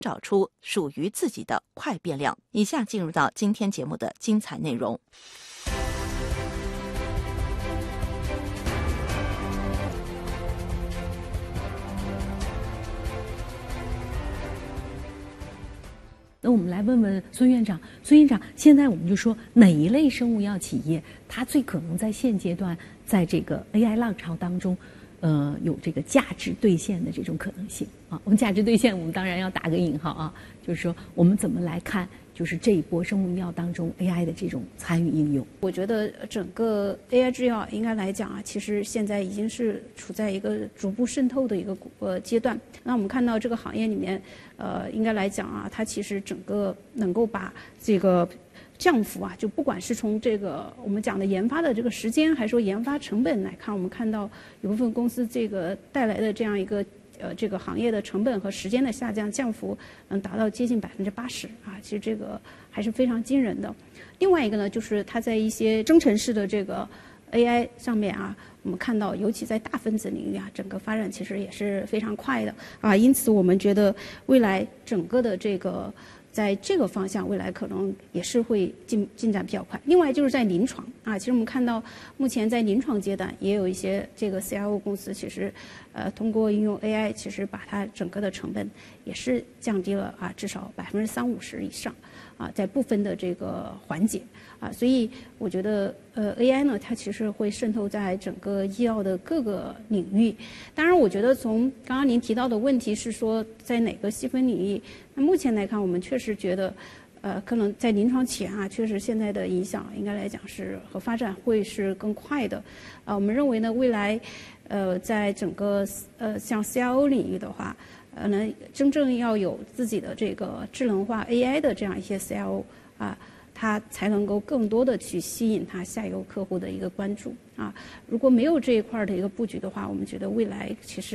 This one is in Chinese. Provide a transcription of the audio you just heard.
找出属于自己的快变量。以下进入到今天节目的精彩内容。 那我们来问问孙院长，孙院长，现在我们就说哪一类生物药企业，它最可能在现阶段在这个 AI 浪潮当中，有这个价值兑现的这种可能性啊？我们价值兑现，我们当然要打个引号啊，就是说我们怎么来看，就是这一波生物医药当中 AI 的这种参与应用？ 我觉得整个 AI 制药应该来讲啊，其实现在已经是处在一个逐步渗透的一个阶段。那我们看到这个行业里面，应该来讲啊，它其实整个能够把这个降幅啊，就不管是从这个我们讲的研发的这个时间，还是说研发成本来看，我们看到有部分公司这个带来的这样一个这个行业的成本和时间的下降，降幅能达到接近80%啊，其实这个还是非常惊人的。另外一个呢，就是它在一些生成式的这个 AI 上面啊，我们看到，尤其在大分子领域啊，整个发展其实也是非常快的啊，因此我们觉得未来整个的这个在这个方向，未来可能也是会进展比较快。另外就是在临床啊，其实我们看到目前在临床阶段也有一些这个 CRO 公司，其实通过应用 AI， 其实把它整个的成本也是降低了啊，至少30-50%以上啊，在部分的这个环节啊，所以我觉得AI 呢，它其实会渗透在整个医药的各个领域。当然，我觉得从刚刚您提到的问题是说在哪个细分领域，那目前来看，我们确实觉得，可能在临床前啊，确实现在的影响应该来讲是和发展会是更快的。我们认为呢，未来，在整个像 CRO 领域的话，真正要有自己的这个智能化 AI 的这样一些 CRO 啊，它才能够更多的去吸引它下游客户的一个关注啊。如果没有这一块的一个布局的话，我们觉得未来其实